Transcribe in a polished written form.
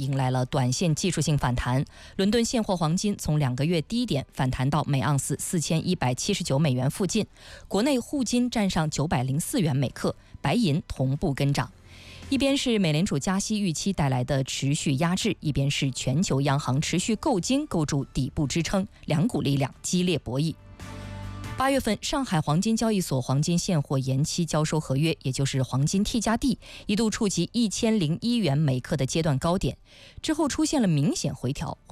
迎来了短线技术性反弹。伦敦现货黄金从2个月低点反弹到每盎司4179美元附近，国内沪金站上904元每克，白银同步跟涨。一边是美联储加息预期带来的持续压制，一边是全球央行持续购金构筑底部支撑，两股力量激烈博弈。8月份，上海黄金交易所黄金现货延期交收合约，也就是黄金 T 加 D， 一度触及1001元每克的阶段高点，之后出现了明显回调，